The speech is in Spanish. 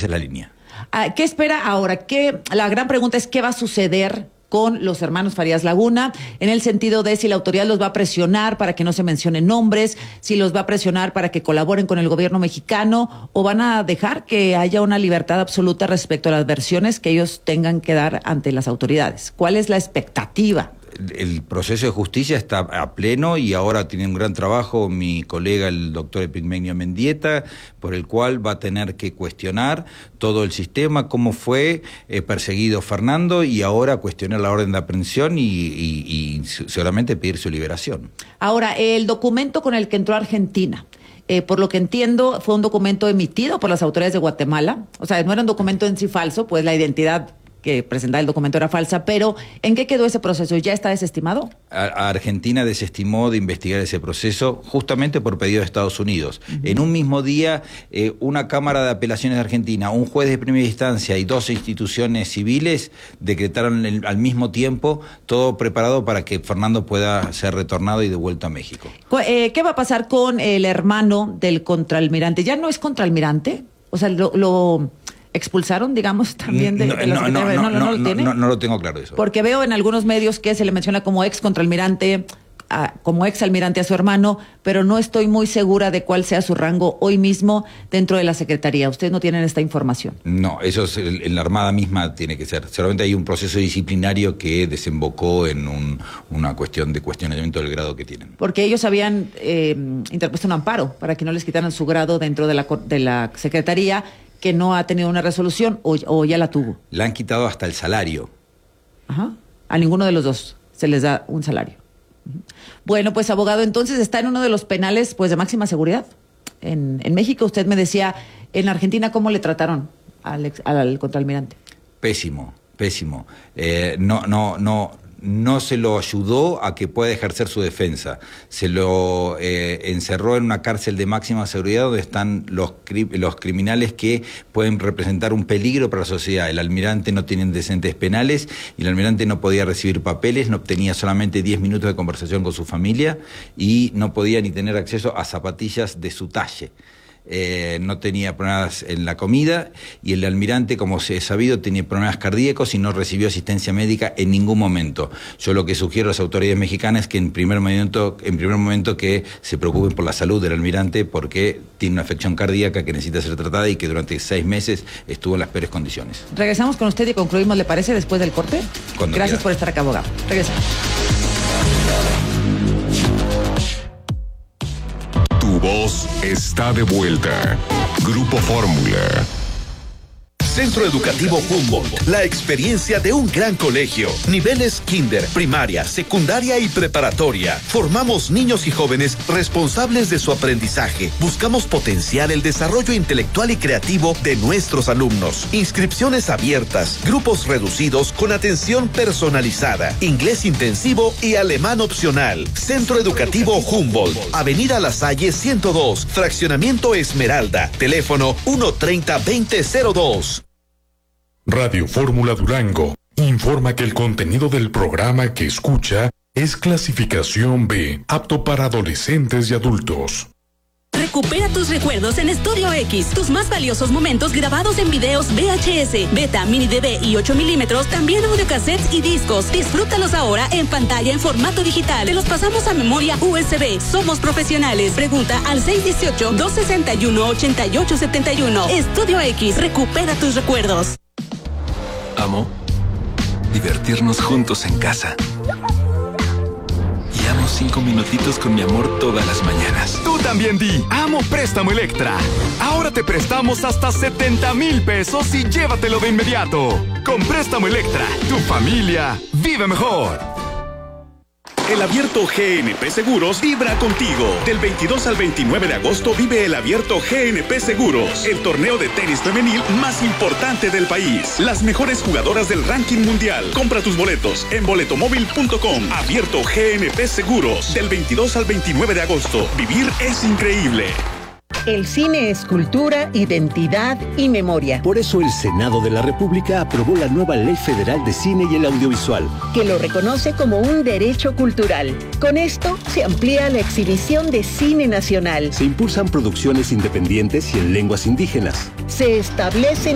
Esa es la línea. ¿Qué espera ahora? La gran pregunta es: ¿qué va a suceder con los hermanos Farías Laguna, en el sentido de si la autoridad los va a presionar para que no se mencionen nombres, si los va a presionar para que colaboren con el gobierno mexicano, o van a dejar que haya una libertad absoluta respecto a las versiones que ellos tengan que dar ante las autoridades? ¿Cuál es la expectativa? El proceso de justicia está a pleno y ahora tiene un gran trabajo mi colega, el doctor Epigmenio Mendieta, por el cual va a tener que cuestionar todo el sistema, cómo fue perseguido Fernando, y ahora cuestionar la orden de aprehensión y seguramente pedir su liberación. Ahora, el documento con el que entró a Argentina, por lo que entiendo, fue un documento emitido por las autoridades de Guatemala. O sea, no era un documento en sí falso, pues la identidad que presentaba el documento era falsa, pero ¿en qué quedó ese proceso? ¿Ya está desestimado? Argentina desestimó de investigar ese proceso justamente por pedido de Estados Unidos. En un mismo día, una Cámara de Apelaciones de Argentina, un juez de primera instancia y 2 instituciones civiles decretaron al mismo tiempo, todo preparado para que Fernando pueda ser retornado y devuelto a México. ¿Qué va a pasar con el hermano del contraalmirante? ¿Ya no es contraalmirante? O sea, lo expulsaron, digamos, también de la Secretaría. No lo tengo claro eso. Porque veo en algunos medios que se le menciona como ex contraalmirante, como ex almirante a su hermano, pero no estoy muy segura de cuál sea su rango hoy mismo dentro de la Secretaría. ¿Ustedes no tienen esta información? No, eso es en la Armada misma tiene que ser. Solamente hay un proceso disciplinario que desembocó en una cuestión de cuestionamiento del grado que tienen. Porque ellos habían interpuesto un amparo para que no les quitaran su grado dentro de la Secretaría, que no ha tenido una resolución, o ya la tuvo. Le han quitado hasta el salario. Ajá. A ninguno de los dos se les da un salario. Bueno, pues, abogado, entonces está en uno de los penales, pues, de máxima seguridad. En México, usted me decía, en Argentina, ¿cómo le trataron al contraalmirante? Pésimo. No se lo ayudó a que pueda ejercer su defensa. Se lo encerró en una cárcel de máxima seguridad donde están los criminales que pueden representar un peligro para la sociedad. El almirante no tiene antecedentes penales y el almirante no podía recibir papeles, no tenía solamente 10 minutos de conversación con su familia y no podía ni tener acceso a zapatillas de su talle. No tenía problemas en la comida y el almirante, como se ha sabido, tenía problemas cardíacos y no recibió asistencia médica en ningún momento. Yo lo que sugiero a las autoridades mexicanas es que en primer momento que se preocupen por la salud del almirante, porque tiene una afección cardíaca que necesita ser tratada y que durante 6 meses estuvo en las peores condiciones. Regresamos con usted y concluimos, ¿le parece, después del corte? Gracias por estar acá, abogado. Regresamos. Tu voz está de vuelta. Grupo Fórmula. Centro Educativo Humboldt, la experiencia de un gran colegio. Niveles kinder, primaria, secundaria y preparatoria. Formamos niños y jóvenes responsables de su aprendizaje. Buscamos potenciar el desarrollo intelectual y creativo de nuestros alumnos. Inscripciones abiertas, grupos reducidos con atención personalizada, inglés intensivo y alemán opcional. Centro Educativo Humboldt, Avenida La Salle 102, Fraccionamiento Esmeralda. Teléfono 130-2002. Radio Fórmula Durango informa que el contenido del programa que escucha es clasificación B, apto para adolescentes y adultos. Recupera tus recuerdos en Estudio X. Tus más valiosos momentos grabados en videos VHS, Beta, Mini DV y 8 milímetros, también audiocassettes y discos. Disfrútalos ahora en pantalla en formato digital. Te los pasamos a memoria USB. Somos profesionales. Pregunta al 618-261-8871. Estudio X. Recupera tus recuerdos. Amo divertirnos juntos en casa. Y amo 5 minutitos con mi amor todas las mañanas. Tú también di, amo Préstamo Electra. Ahora te prestamos hasta 70,000 pesos y llévatelo de inmediato. Con Préstamo Electra, tu familia vive mejor. El Abierto GNP Seguros vibra contigo. Del 22 al 29 de agosto vive el Abierto GNP Seguros, el torneo de tenis femenil más importante del país. Las mejores jugadoras del ranking mundial. Compra tus boletos en boletomóvil.com. Abierto GNP Seguros, del 22 al 29 de agosto. Vivir es increíble. El cine es cultura, identidad y memoria. Por eso el Senado de la República aprobó la nueva Ley Federal de Cine y el Audiovisual, que lo reconoce como un derecho cultural. Con esto se amplía la exhibición de cine nacional. Se impulsan producciones independientes y en lenguas indígenas. Se establecen